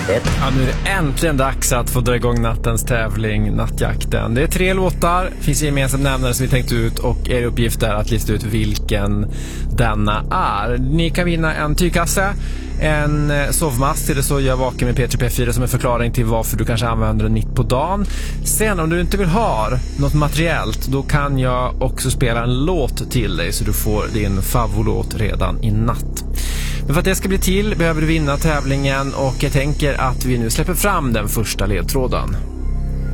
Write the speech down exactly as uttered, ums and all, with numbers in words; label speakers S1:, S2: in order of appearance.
S1: bandet.
S2: Ja, nu är det äntligen dags att få dra igång nattens tävling, Nattjakten. Det är tre låtar, finns en gemensam nämnare som vi tänkt ut och er uppgift är att lista ut vilken denna är. Ni kan vinna en tygkasse, en sovmask till det så jag vaken med P tre P fyra som en förklaring till varför du kanske använder den mitt på dagen. Sen om du inte vill ha något materiellt, då kan jag också spela en låt till dig så du får din favoritlåt redan i natt. Men för att det ska bli till behöver du vinna tävlingen och jag tänker att vi nu släpper fram den första ledtråden.